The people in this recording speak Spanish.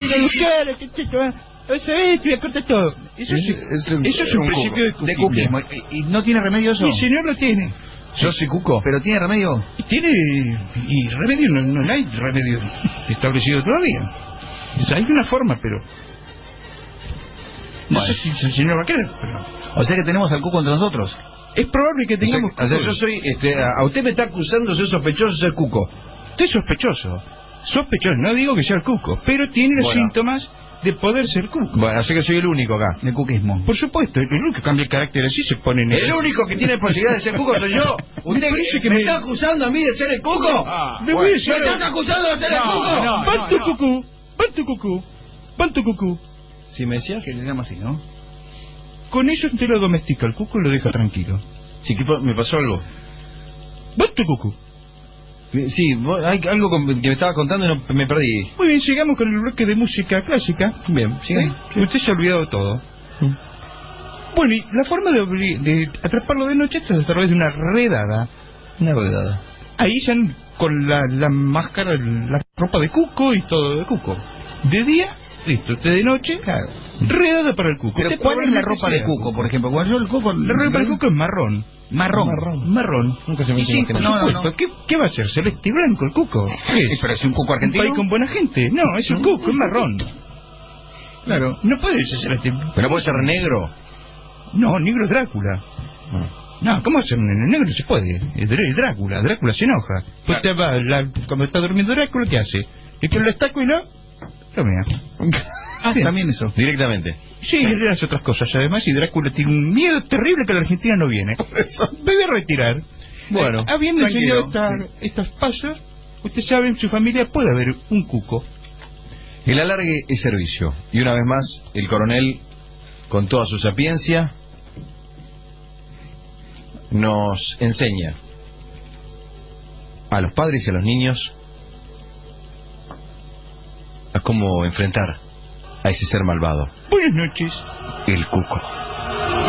a buscar, eso es, voy a cortar todo. Eso es un principio de cuquismo. ¿Y no tiene remedio eso? Sí, señor, lo tiene. Yo soy cuco. ¿Pero tiene remedio? Y remedio, no hay remedio establecido todavía. O sea, hay una forma, pero... No sé si el señor va a querer, pero... O sea que tenemos al cuco entre nosotros. Es probable que tengamos... O sea, yo soy... a usted me está acusando de ser sospechoso de ser cuco. Usted es sospechoso. Sospechoso, no digo que sea el cuco, pero tiene los síntomas de poder ser cuco. Bueno, así que soy el único acá. De cuquismo. Por supuesto, el único que cambia el carácter así se pone en el único que tiene posibilidad de ser cuco soy yo. ¿Usted me está acusando a mí de ser el cuco? ¿Me estás acusando de ser el cuco? ¡Pan tu cucú! Si me decías que se llama así, ¿no? Con eso usted lo domestica, el cuco lo deja tranquilo. Sí, me pasó algo. ¡Pan tu cucú! Sí, hay algo que me estaba contando y me perdí. Muy bien, sigamos con el bloque de música clásica. Bien, sigan. Usted se ha olvidado todo. Bueno, y la forma de atraparlo de noche es a través de una redada. Una redada. Ahí ya con la máscara, la ropa de cuco y todo de cuco. De día, listo. De noche, redada para el cuco. Pero ¿cuál es la ropa de cuco, por ejemplo? La ropa del cuco es marrón. Marrón. Nunca se me hizo por supuesto. ¿Qué va a ser? ¿Celeste y blanco el cuco? ¿Qué es? ¿Pero es un cuco argentino? Un país con buena gente. No, es un cuco, es marrón. Claro. No puede ser celeste. ¿Pero puede ser negro? No, negro es Drácula. No, ¿cómo hacer negro? No se puede. Es Drácula. Drácula se enoja. Pues usted va, cuando está durmiendo Drácula, ¿qué hace? ¿Y que lo estaco y no? Lo mea. También eso. Directamente. Sí, le hace otras cosas. Además, y Drácula tiene un miedo terrible que la Argentina no viene. Me voy a retirar. Bueno, habiendo enseñado estos pasos, usted sabe, en su familia puede haber un cuco. El alargue es servicio. Y una vez más, el coronel, con toda su sapiencia, nos enseña a los padres y a los niños a cómo enfrentar a ese ser malvado. Buenas noches. El cuco.